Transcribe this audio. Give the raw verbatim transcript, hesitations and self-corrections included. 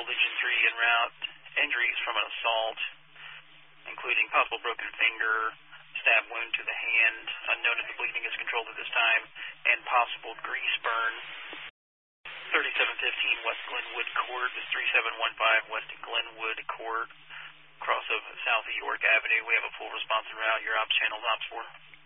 Legion three en route. Injuries from an assault, including possible broken finger, stab wound to the hand, unknown if the bleeding is controlled at this time, and possible grease burn. thirty-seven fifteen West Glenwood Court, three seven one five West Glenwood Court, cross of South York Avenue. We have a full response en route. Your ops channel is ops four.